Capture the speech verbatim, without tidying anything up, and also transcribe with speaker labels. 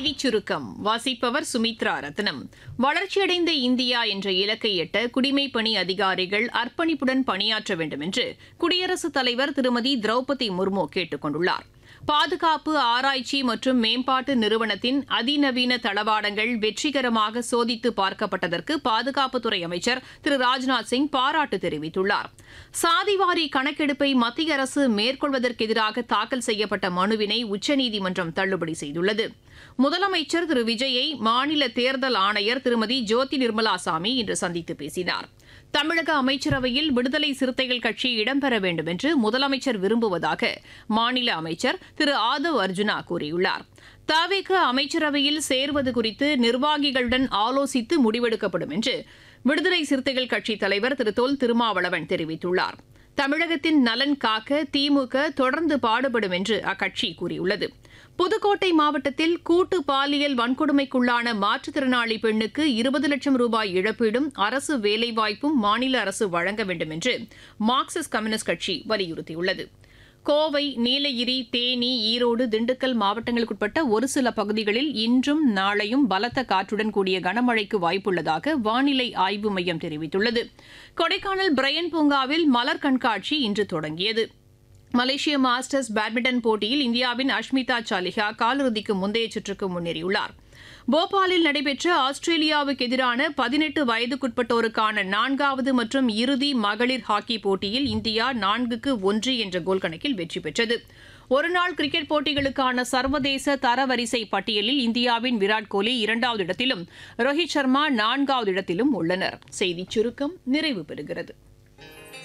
Speaker 1: செய்திச் சுருக்கம் வாசிப்பவர் சுமித்ரா ரத்னம். வளர்ச்சியடைந்த இந்தியா என்ற இலக்கை எட்ட குடிமைப்பணி அதிகாரிகள் அர்ப்பணிப்புடன் பணியாற்ற வேண்டும் என்று குடியரசுத் தலைவர் திருமதி திரௌபதி முர்மு கேட்டுக் கொண்டுள்ளார். பாதுகாப்பு ஆராய்ச்சி மற்றும் மேம்பாட்டு நிறுவனத்தின் அதிநவீன தளவாடங்கள் வெற்றிகரமாக சோதித்து பார்க்கப்பட்டதற்கு பாதுகாப்புத்துறை அமைச்சர் திரு ராஜ்நாத் சிங் பாராட்டு தெரிவித்துள்ளார். சாதிவாரி கணக்கெடுப்பை மத்திய அரசு மேற்கொள்வதற்கு எதிராக தாக்கல் செய்யப்பட்ட மனுவினை உச்சநீதிமன்றம் தள்ளுபடி செய்துள்ளது. முதலமைச்சர் திரு விஜயை மாநில தேர்தல் ஆணையர் திருமதி ஜோதி நிர்மலா சாமி இன்று சந்தித்து பேசினார். தமிழக அமைச்சரவையில் விடுதலை சிறுத்தைகள் கட்சி இடம்பெற வேண்டும் என்று முதலமைச்சர் விரும்புவதாக மாநில அமைச்சர் திரு ஆதவ் அர்ஜுனா கூறியுள்ளார். தவிக அமைச்சரவையில் சேர்வது குறித்து நிர்வாகிகளுடன் ஆலோசித்து முடிவெடுக்கப்படும் என்று விடுதலை சிறுத்தைகள் கட்சித் தலைவர் திரு தொல் திருமாவளவன் தெரிவித்துள்ளார். தமிழகத்தின் நலன் காக்க திமுக தொடர்ந்து பாடுபடும் என்று அக்கட்சி கூறியுள்ளது. புதுக்கோட்டை மாவட்டத்தில் கூட்டு பாலியல் வன்கொடுமைக்குள்ளான மாற்றுத்திறனாளி பெண்ணுக்கு இருபது லட்சம் ரூபாய் இழப்பீடும் அரசு வேலைவாய்ப்பும் மாநில அரசு வழங்க வேண்டும் என்று மார்க்சிஸ்ட் கம்யூனிஸ்ட் கட்சி வலியுறுத்தியுள்ளது. கோவை, நீலகிரி, தேனி, ஈரோடு, திண்டுக்கல் மாவட்டங்களுக்குட்பட்ட ஒரு சில பகுதிகளில் இன்றும் நாளையும் பலத்த காற்றுடன் கூடிய கனமழைக்கு வாய்ப்புள்ளதாக வானிலை ஆய்வு மையம் தெரிவித்துள்ளது. கொடைக்கானல் பிரையன் பூங்காவில் மலர் கண்காட்சி இன்று தொடங்கியது. மலேசிய மாஸ்டர்ஸ் பேட்மிண்டன் போட்டியில் இந்தியாவின் அஷ்மிதா சாலிஹா காலிறுதிக்கு முந்தைய சுற்றுக்கு முன்னேறியுள்ளார். போபாலில் நடைபெற்ற ஆஸ்திரேலியாவுக்கு எதிரான பதினெட்டு வயதுக்குட்பட்டோருக்கான நான்காவது மற்றும் இறுதி மகளிர் ஹாக்கி போட்டியில் இந்தியா நான்குக்கு ஒன்று என்ற கோல் கணக்கில் வெற்றி பெற்றது. ஒருநாள் கிரிக்கெட் போட்டிகளுக்கான சர்வதேச தரவரிசை பட்டியலில் இந்தியாவின் விராட் கோலி இரண்டாவது இடத்திலும் ரோஹித் சர்மா நான்காவது இடத்திலும் உள்ளனர். செய்திச் சுருக்கம் நிறைவு பெறுகிறது.